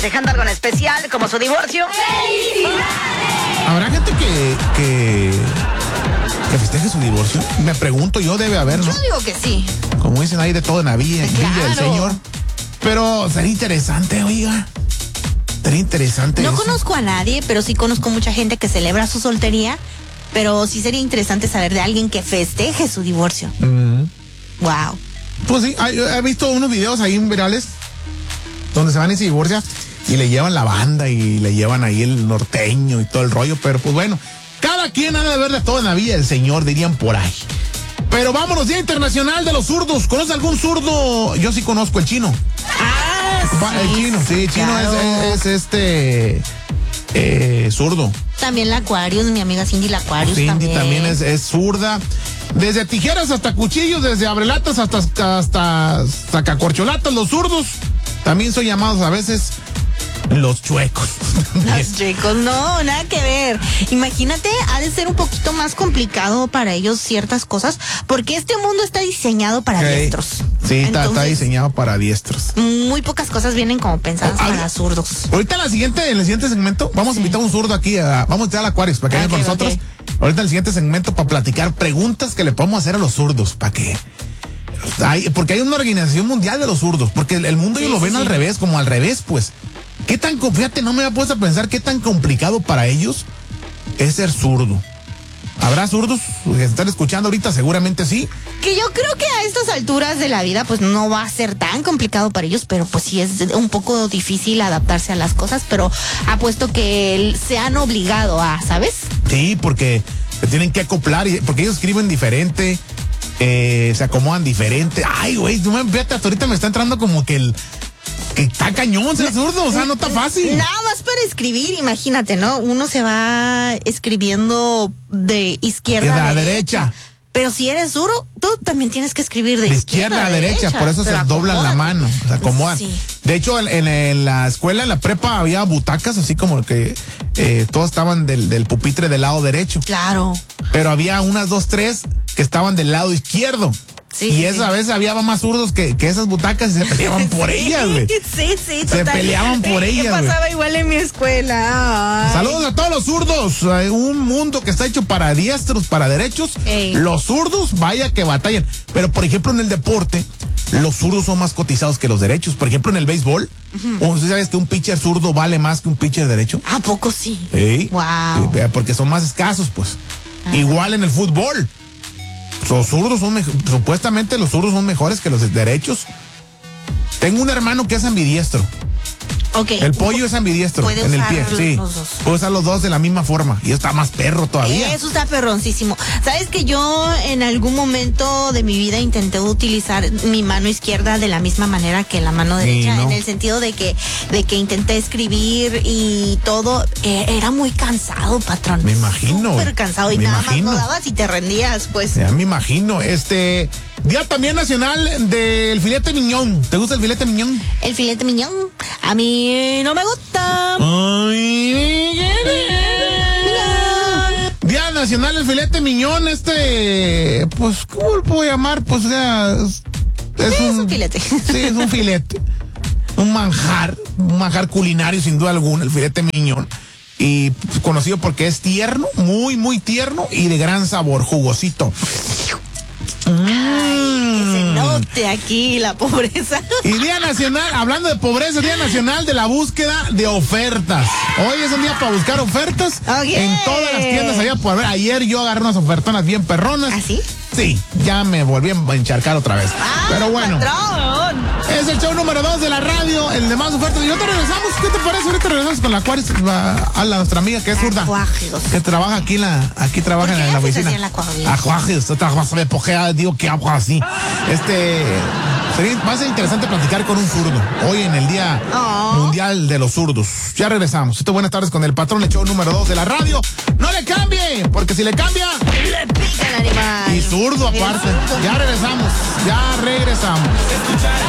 festejando algo en especial, como su divorcio. ¿Habrá gente que festeje su divorcio? Me pregunto yo, debe haber, ¿no? Yo digo que sí. Como dicen ahí de todo en la villa, Claro. del Señor. Pero sería interesante, oiga. Sería interesante. No eso. conozco a nadie, pero sí conozco mucha gente que celebra su soltería. Pero sí sería interesante saber de alguien que festeje su divorcio. Wow. Pues sí, he visto unos videos ahí virales donde se van y se divorcian y le llevan la banda y le llevan ahí el norteño y todo el rollo. Pero pues bueno, cada quien ha de ver de todo en la vida del Señor, dirían por ahí. Pero vámonos, Día Internacional de los Zurdos. ¿Conoce algún zurdo? Yo sí conozco el chino. El chino, sí, el chino claro. es zurdo. También la Aquarius, mi amiga Cindy la Aquarius. Cindy también es zurda. Desde tijeras hasta cuchillos, desde abrelatas hasta sacacorcholatas, los zurdos también son llamados a veces los chuecos. Los chicos, no, nada que ver. Imagínate, ha de ser un poquito más complicado para ellos ciertas cosas, porque este mundo está diseñado para diestros. Sí, está Entonces, diseñado para diestros. muy pocas cosas vienen como pensadas para zurdos. Ahorita en el siguiente segmento, vamos a invitar a un zurdo aquí, vamos a invitar al Aquarius para que venga con nosotros. Ahorita en el siguiente segmento para platicar preguntas que le podemos hacer a los zurdos, para que... porque hay una organización mundial de los zurdos, porque el mundo ellos lo ven al revés, como al revés, pues. Fíjate, no me había puesto a pensar qué tan complicado para ellos es ser zurdo. ¿Habrá zurdos que están escuchando ahorita? Seguramente sí. Que yo creo que a estas alturas de la vida pues no va a ser tan complicado para ellos, pero pues sí es un poco difícil adaptarse a las cosas, pero apuesto que se han obligado a, ¿sabes? Sí, porque se tienen que acoplar, porque ellos escriben diferente, se acomodan diferente. Ay, güey, fíjate, hasta ahorita me está entrando como que está cañón ser zurdo, o sea, no está fácil. Nada más para escribir, imagínate, ¿no? Uno se va escribiendo de izquierda a derecha. Pero si eres zurdo, tú también tienes que escribir de izquierda a derecha, por eso se doblan la mano, se acomodan. Sí. De hecho, en la escuela, en la prepa, había butacas, así como que todos estaban del pupitre del lado derecho. Claro. Pero había unas 2, 3 que estaban del lado izquierdo. Sí, y esa vez había más zurdos que esas butacas y se peleaban por ellas, güey. Sí, total. Se peleaban por ellas, güey. Pasaba igual en mi escuela. Ay. Saludos a todos los zurdos. Hay un mundo que está hecho para diestros, para derechos. Ey. Los zurdos, vaya que batallan. Pero, por ejemplo, en el deporte, los zurdos son más cotizados que los derechos. Por ejemplo, en el béisbol, ¿usted sabes que un pitcher zurdo vale más que un pitcher derecho? ¿A poco sí? Sí. Wow. Porque son más escasos, pues. Igual en el fútbol. Los zurdos supuestamente los zurdos son mejores que los derechos. Tengo un hermano que es ambidiestro. Okay. El pollo es ambidiestro en el pie. Sí. Puede usar los dos de la misma forma. Y está más perro todavía. Eso está perroncísimo. Sabes que yo en algún momento de mi vida intenté utilizar mi mano izquierda de la misma manera que la mano derecha, en el sentido de que intenté escribir y todo. Era muy cansado, patrón. Me imagino. Súper cansado y nada más no dabas y te rendías, pues. Ya me imagino. Día también nacional del filete miñón. ¿Te gusta el filete miñón? El filete miñón. A mí no me gusta. Ay, Día nacional del filete miñón. Pues, ¿cómo lo puedo llamar? Pues, es un filete. Sí, es un filete. Un manjar culinario, sin duda alguna, el filete miñón. Y conocido porque es tierno, muy, muy tierno y de gran sabor, jugosito. Ay, que se note aquí la pobreza. Y Día Nacional, hablando de pobreza, Día Nacional de la búsqueda de ofertas. Hoy es un día para buscar ofertas en todas las tiendas allá por ver. Ayer yo agarré unas ofertonas bien perronas. ¿Ah, sí? Sí, ya me volví a encharcar otra vez. Pero bueno, patrón. Es el show número 2 de la radio, el de más ofertas. Y ahorita regresamos, ¿qué te parece? Ahorita regresamos con la Aquarius, a nuestra amiga que es zurda. Aquarius. Que trabaja aquí trabaja en la oficina. Aquarius, digo que hago así. Va a ser interesante platicar con un zurdo hoy en el Día Mundial de los Zurdos. Ya regresamos. Buenas tardes con el patrón, el show número 2 de la radio. No le cambie, porque si le cambia, le pica el animal. Y zurdo aparte. Ya regresamos.